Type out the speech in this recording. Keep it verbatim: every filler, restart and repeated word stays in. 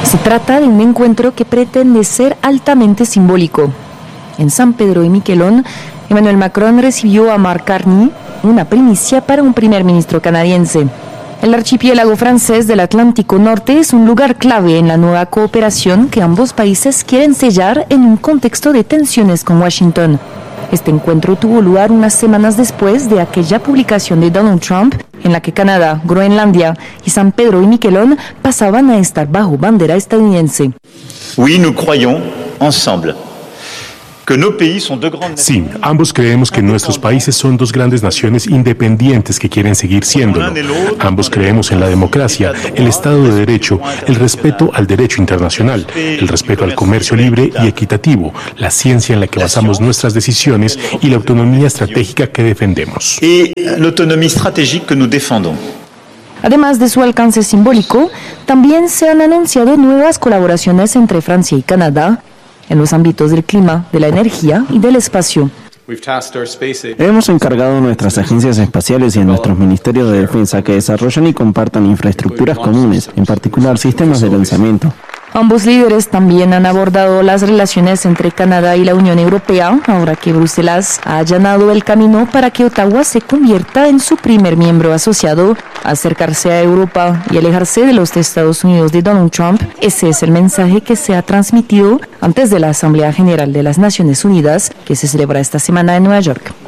Se trata de un encuentro que pretende ser altamente simbólico. En San Pedro y Miquelón, Emmanuel Macron recibió a Mark Carney, una primicia para un primer ministro canadiense. El archipiélago francés del Atlántico Norte es un lugar clave en la nueva cooperación que ambos países quieren sellar en un contexto de tensiones con Washington. Este encuentro tuvo lugar unas semanas después de aquella publicación de Donald Trump en la que Canadá, Groenlandia y San Pedro y Miquelón pasaban a estar bajo bandera estadounidense. Oui, nous croyons ensemble. Sí, ambos creemos que nuestros países son dos grandes naciones independientes que quieren seguir siéndolo. Ambos creemos en la democracia, el Estado de Derecho, el respeto al derecho internacional, el respeto al comercio libre y equitativo, la ciencia en la que basamos nuestras decisiones y la autonomía estratégica que defendemos. Y la autonomía estratégica que nous défendons. Además de su alcance simbólico, también se han anunciado nuevas colaboraciones entre Francia y Canadá en los ámbitos del clima, de la energía y del espacio. Hemos encargado a nuestras agencias espaciales y a nuestros ministerios de defensa que desarrollen y compartan infraestructuras comunes, en particular sistemas de lanzamiento. Ambos líderes también han abordado las relaciones entre Canadá y la Unión Europea, ahora que Bruselas ha allanado el camino para que Ottawa se convierta en su primer miembro asociado, acercarse a Europa y alejarse de los Estados Unidos de Donald Trump. Ese es el mensaje que se ha transmitido antes de la Asamblea General de las Naciones Unidas, que se celebra esta semana en Nueva York.